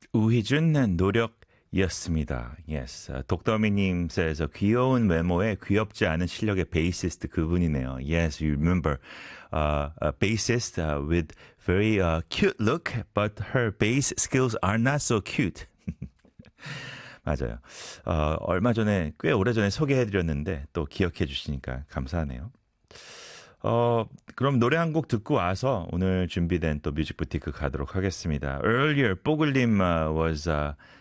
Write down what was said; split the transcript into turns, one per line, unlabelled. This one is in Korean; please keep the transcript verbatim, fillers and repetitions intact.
우희준 노력이었습니다. Yes. 독더미님 says 귀여운 외모에 귀엽지 않은 실력의 베이시스트 그분이네요. Yes, you remember uh, a bassist uh, with very uh, cute look, but her bass skills are not so cute. 맞아요. 어, 얼마 전에 꽤 오래전에 소개해드렸는데 또 기억해 주시니까 감사하네요. 어, 그럼 노래 한 곡 듣고 와서 오늘 준비된 또 뮤직 부티크 가도록 하겠습니다. Earlier, 뽀글님 uh, was uh,